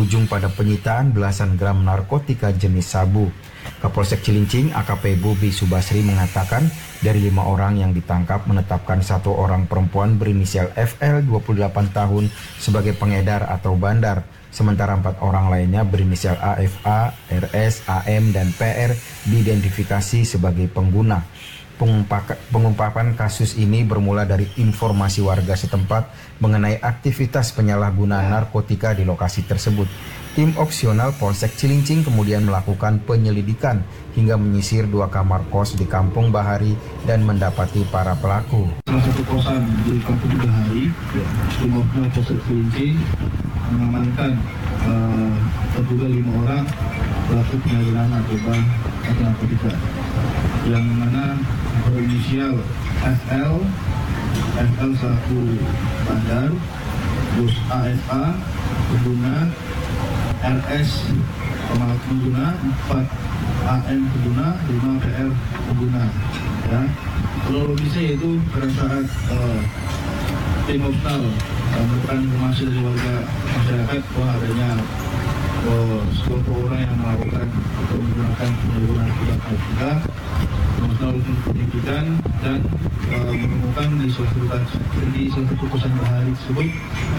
berujung pada penyitaan belasan gram narkotika jenis sabu. Kapolsek Cilincing AKP Bobi Subasri mengatakan dari 5 orang yang ditangkap menetapkan 1 orang perempuan berinisial FL 28 tahun sebagai pengedar atau bandar. Sementara 4 orang lainnya berinisial AFA, RS, AM, dan PR diidentifikasi sebagai pengguna. Pengungkapan kasus ini bermula dari informasi warga setempat mengenai aktivitas penyalahgunaan narkotika di lokasi tersebut. Tim opsional Polsek Cilincing kemudian melakukan penyelidikan hingga menyisir 2 kamar kos di Kampung Bahari dan mendapati para pelaku. Salah satu kosan di Kampung Bahari, tim opsional Polsek Cilincing mengamankan terduga 5 orang pelaku penyalahgunaan narkoba atau narkotika, yang mana berinisial FL selaku bandar, terus AFA pengguna, RS pengguna, 4 AM pengguna, 5 PR pengguna. Ya, kronologisnya yaitu pada saat tim opsional mendapatkan informasi dari warga masyarakat bahwa adanya sekelompok orang yang melakukan atau menggunakan penyalahgunaan narkotika, melakukan penyidikan dan menemukan di salah satu kosan Bahari tersebut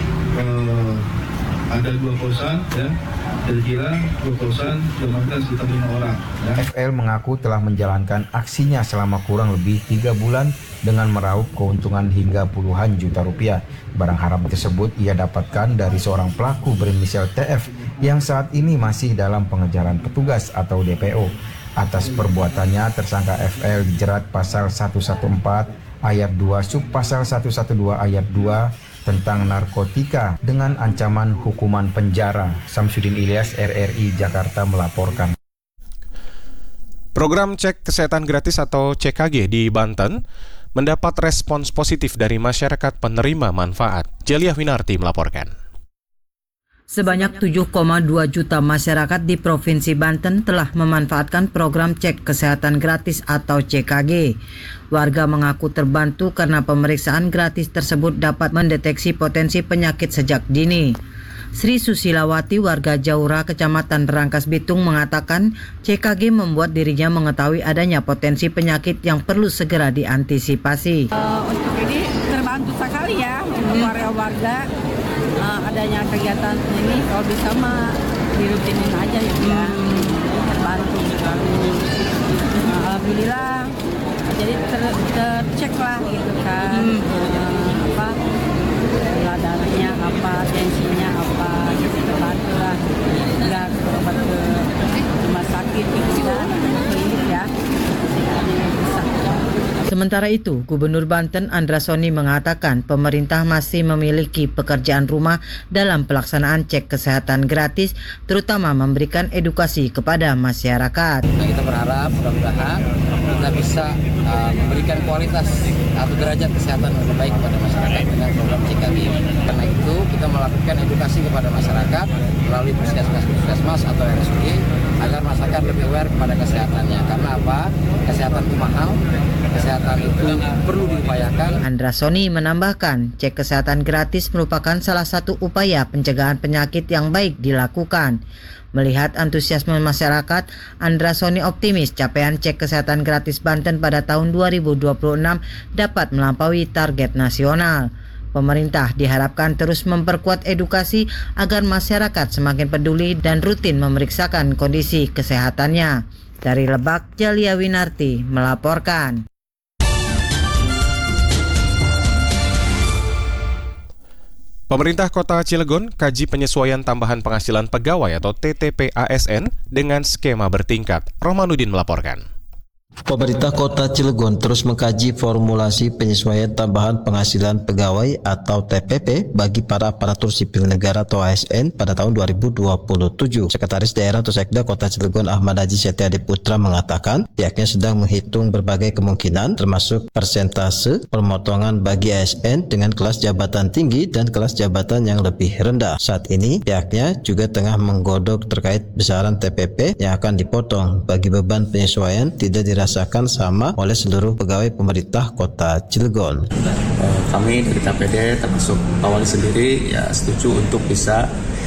ada 2 kosan, ya, kira-kira 2 kosan diamankan sekitar 5 orang. Ya. FL mengaku telah menjalankan aksinya selama kurang lebih 3 bulan dengan meraup keuntungan hingga puluhan juta rupiah. Barang haram tersebut ia dapatkan dari seorang pelaku berinisial TF yang saat ini masih dalam pengejaran petugas atau DPO. Atas perbuatannya, tersangka FL dijerat pasal 114 ayat 2 subpasal 112 ayat 2 tentang narkotika dengan ancaman hukuman penjara. Samsudin Ilyas, RRI Jakarta melaporkan. Program cek kesehatan gratis atau CKG di Banten mendapat respons positif dari masyarakat penerima manfaat. Jelia Winarti melaporkan. Sebanyak 7,2 juta masyarakat di Provinsi Banten telah memanfaatkan program cek kesehatan gratis atau CKG. Warga mengaku terbantu karena pemeriksaan gratis tersebut dapat mendeteksi potensi penyakit sejak dini. Sri Susilawati, warga Jaura, Kecamatan Rangkas Bitung, mengatakan CKG membuat dirinya mengetahui adanya potensi penyakit yang perlu segera diantisipasi. Untuk ini terbantu sekali ya untuk warga-warga. Adanya kegiatan ini kalau bisa mah dirutinin aja gitu ya, terbantu sekali. Alhamdulillah, jadi tercek lah gitu kan, gula darahnya apa, tensinya apa, gitu terbantu lah, nggak berobat ke rumah sakit gitu kan, klinik ya. Sementara itu, Gubernur Banten Andra Soni mengatakan pemerintah masih memiliki pekerjaan rumah dalam pelaksanaan cek kesehatan gratis, terutama memberikan edukasi kepada masyarakat. Nah, kita berharap mudah-mudahan kita bisa memberikan kualitas atau derajat kesehatan lebih baik kepada masyarakat dengan program CKG ini. Karena itu kita melakukan edukasi kepada masyarakat melalui puskesmas atau RSUD agar masyarakat lebih aware kepada kesehatannya. Karena apa? Kesehatan itu mahal. Kesehatan itu perlu diupayakan. Andra Soni menambahkan, cek kesehatan gratis merupakan salah satu upaya pencegahan penyakit yang baik dilakukan. Melihat antusiasme masyarakat, Andra Soni optimis capaian cek kesehatan gratis Banten pada tahun 2026 dapat melampaui target nasional. Pemerintah diharapkan terus memperkuat edukasi agar masyarakat semakin peduli dan rutin memeriksakan kondisi kesehatannya. Dari Lebak, Jelia Winarti melaporkan. Pemerintah Kota Cilegon kaji penyesuaian tambahan penghasilan pegawai atau TTP ASN dengan skema bertingkat. Romanudin melaporkan. Pemerintah Kota Cilegon terus mengkaji formulasi penyesuaian tambahan penghasilan pegawai atau TPP bagi para aparatur sipil negara atau ASN pada tahun 2027. Sekretaris Daerah atau Sekda Kota Cilegon Ahmad Haji Setiadi Putra mengatakan pihaknya sedang menghitung berbagai kemungkinan termasuk persentase pemotongan bagi ASN dengan kelas jabatan tinggi dan kelas jabatan yang lebih rendah. Saat ini pihaknya juga tengah menggodok terkait besaran TPP yang akan dipotong bagi beban penyesuaian tidak dirasakan sama oleh seluruh pegawai pemerintah Kota Cilegon. Kami dari KPD termasuk Pak Wali sendiri ya setuju untuk bisa